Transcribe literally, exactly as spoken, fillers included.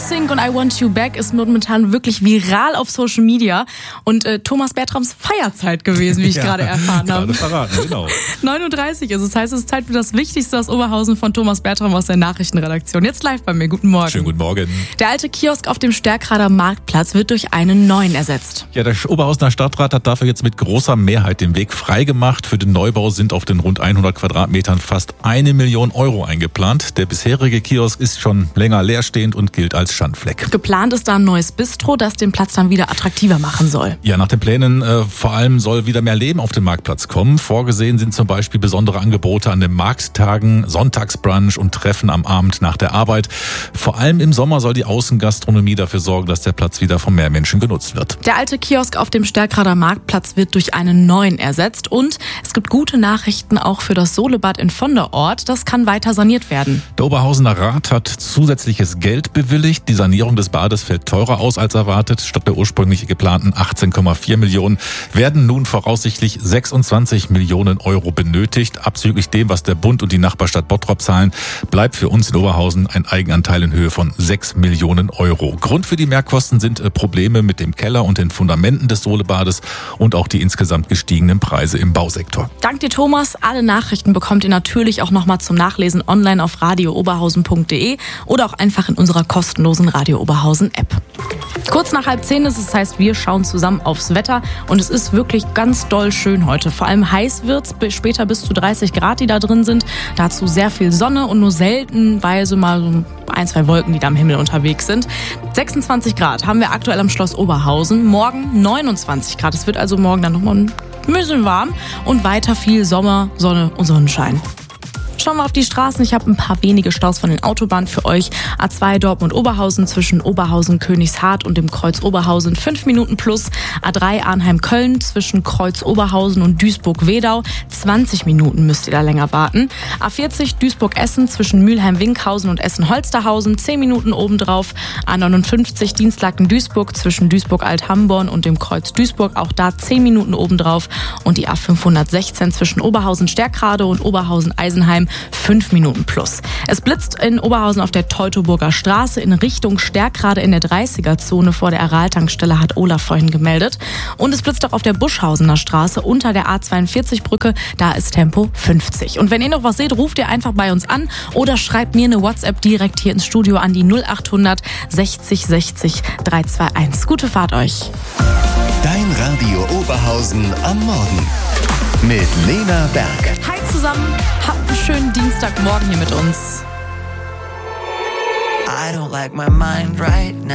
NSYNC und I Want You Back ist momentan wirklich viral auf Social Media und äh, Thomas Bertrams Feierzeit gewesen, wie ich ja, gerade erfahren habe. Gerade verraten, genau. neun Uhr dreißig ist es. Das heißt, es ist Zeit für das Wichtigste aus Oberhausen von Thomas Bertram aus der Nachrichtenredaktion. Jetzt live bei mir. Guten Morgen. Schönen guten Morgen. Der alte Kiosk auf dem Stärkrader Marktplatz wird durch einen neuen ersetzt. Ja, der Oberhausener Stadtrat hat dafür jetzt mit großer Mehrheit den Weg freigemacht. Für den Neubau sind auf den rund hundert Quadratmetern fast eine Million Euro eingeplant. Der bisherige Kiosk ist schon länger leerstehend und gilt als Schandfleck. Geplant ist da ein neues Bistro, das den Platz dann wieder attraktiver machen soll. Ja, nach den Plänen äh, vor allem soll wieder mehr Leben auf den Marktplatz kommen. Vorgesehen sind zum Beispiel besondere Angebote an den Markttagen, Sonntagsbrunch und Treffen am Abend nach der Arbeit. Vor allem im Sommer soll die Außengastronomie dafür sorgen, dass der Platz wieder von mehr Menschen genutzt wird. Der alte Kiosk auf dem Stärkrader Marktplatz wird durch einen neuen ersetzt und es gibt gute Nachrichten auch für das Solebad in Vonderort. Das kann weiter saniert werden. Der Oberhausener Rat hat zusätzliches Geld bewilligt. Die Sanierung des Bades fällt teurer aus als erwartet. Statt der ursprünglich geplanten achtzehn Komma vier Millionen werden nun voraussichtlich sechsundzwanzig Millionen Euro benötigt. Abzüglich dem, was der Bund und die Nachbarstadt Bottrop zahlen, bleibt für uns in Oberhausen ein Eigenanteil in Höhe von sechs Millionen Euro. Grund für die Mehrkosten sind Probleme mit dem Keller und den Fundamenten des Solebades und auch die insgesamt gestiegenen Preise im Bausektor. Dank dir, Thomas. Alle Nachrichten bekommt ihr natürlich auch nochmal zum Nachlesen online auf radio oberhausen punkt de oder auch einfach in unserer kostenlosen Radio Oberhausen App. Kurz nach halb zehn ist es, das heißt, wir schauen zusammen aufs Wetter und es ist wirklich ganz doll schön heute. Vor allem heiß wird's, später bis zu dreißig Grad, die da drin sind. Dazu sehr viel Sonne und nur seltenweise mal so ein, zwei Wolken, die da am Himmel unterwegs sind. sechsundzwanzig Grad haben wir aktuell am Schloss Oberhausen. Morgen neunundzwanzig Grad. Es wird also morgen dann nochmal ein bisschen warm und weiter viel Sommer, Sonne und Sonnenschein. Schauen wir auf die Straßen. Ich habe ein paar wenige Staus von den Autobahnen für euch. A zwei Dortmund-Oberhausen zwischen Oberhausen-Königshardt und dem Kreuz Oberhausen fünf Minuten plus. A drei Arnheim-Köln zwischen Kreuz Oberhausen und Duisburg-Wedau zwanzig Minuten müsst ihr da länger warten. A vierzig Duisburg-Essen zwischen Mülheim-Winkhausen und Essen-Holsterhausen zehn Minuten obendrauf. A neunundfünfzig Dienstlaken-Duisburg zwischen Duisburg-Alt-Hamborn und dem Kreuz Duisburg auch da zehn Minuten obendrauf. Und die A fünfhundertsechzehn zwischen Oberhausen-Stärkrade und Oberhausen-Eisenheim fünf Minuten plus. Es blitzt in Oberhausen auf der Teutoburger Straße in Richtung Stärkrade in der dreißiger-Zone vor der Aral-Tankstelle, hat Olaf vorhin gemeldet. Und es blitzt auch auf der Buschhausener Straße unter der A zweiundvierzig-Brücke, da ist Tempo fünfzig. Und wenn ihr noch was seht, ruft ihr einfach bei uns an oder schreibt mir eine WhatsApp direkt hier ins Studio an die null achthundert sechzig sechzig dreihunderteinundzwanzig. Gute Fahrt euch. Dein Radio Oberhausen am Morgen mit Lena Berg. Hi zusammen, habt einen schönen Dienstagmorgen hier mit uns. I don't like my mind right now.